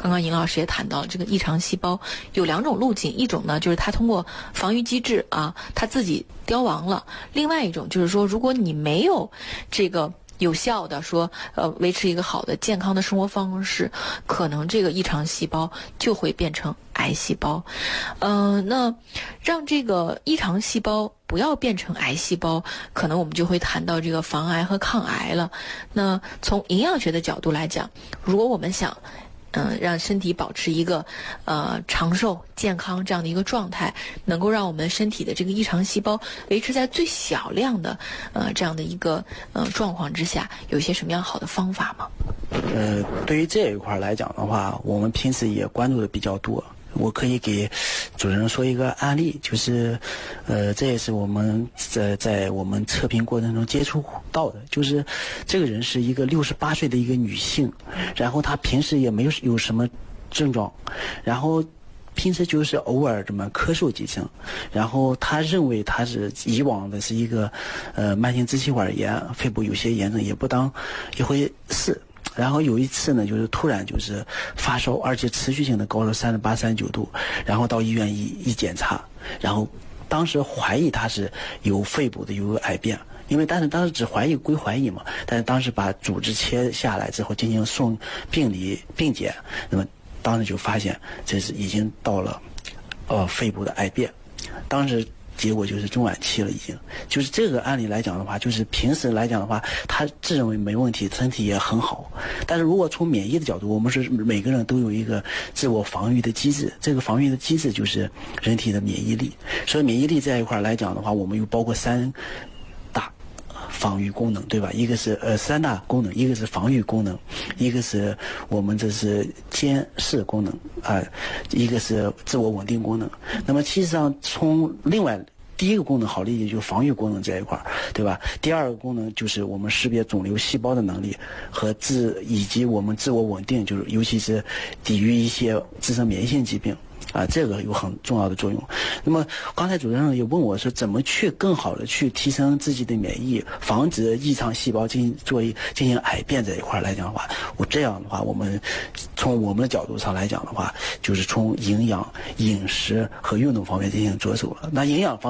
刚刚尹老师也谈到了，这个异常细胞有2种路径，一种呢就是它通过防御机制啊，它自己凋亡了；另外一种就是说，如果你没有这个有效的说维持一个好的健康的生活方式，可能这个异常细胞就会变成癌细胞。那让这个异常细胞不要变成癌细胞，可能我们就会谈到这个防癌和抗癌了。那从营养学的角度来讲，如果我们想让身体保持一个长寿健康这样的一个状态，能够让我们身体的这个异常细胞维持在最小量的这样的一个状况之下，有一些什么样好的方法吗？ 对于这一块来讲的话，我们平时也关注的比较多。我可以给主持人说一个案例，就是这也是我们在我们测评过程中接触到的，就是这个人是一个68岁的一个女性，然后她平时也没有什么症状，然后平时就是偶尔这么咳嗽几声，然后他认为他是以往的是一个慢性支气管炎，肺部有些炎症也不当一回事。然后有一次呢，就是突然就是发烧，而且持续性的高烧38、39度，然后到医院一检查，然后当时怀疑他是有肺部的有癌变，但是当时只怀疑归怀疑嘛，但是当时把组织切下来之后进行送病理病检，那么当时就发现这是已经到了肺部的癌变，当时结果就是中晚期了，已经就是这个案例来讲的话，就是平时来讲的话，他自认为没问题，身体也很好。但是如果从免疫的角度，我们是每个人都有一个自我防御的机制，这个防御的机制就是人体的免疫力。所以免疫力这一块来讲的话，我们有包括3大防御功能，对吧？一个是3大功能，一个是防御功能，一个是我们这是监视功能一个是自我稳定功能。那么其实上从另外第一个功能好理解，就是防御功能这一块，对吧？第二个功能就是我们识别肿瘤细胞的能力和以及我们自我稳定，就是尤其是抵御一些自身免疫性疾病。这个有很重要的作用。那么刚才主持人也问我说，怎么去更好的去提升自己的免疫，防止异常细胞进行癌变这一块来讲的话，这样的话，我们从我们的角度上来讲的话，就是从营养、饮食和运动方面进行着手了。那营养方面